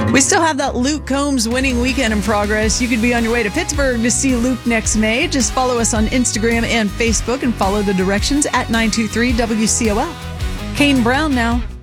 We still have that Luke Combs winning weekend in progress. You could be on your way to Pittsburgh to see Luke next May. Just follow us on Instagram and Facebook and follow the directions at 923 WCOL. Kane Brown now.